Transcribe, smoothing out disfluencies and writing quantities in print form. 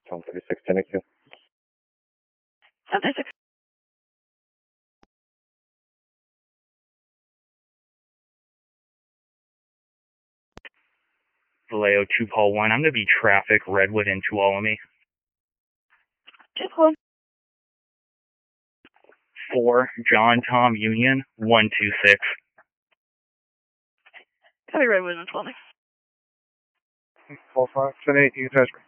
Tom 36, 10 AQ. Tom 36. Vallejo 2 Paul 1. I'm going to be traffic Redwood into Tuolumne. 2 Paul 4 John Tom Union 126. Copy Redwood and Tuolumne. 45, 10 8, you guys.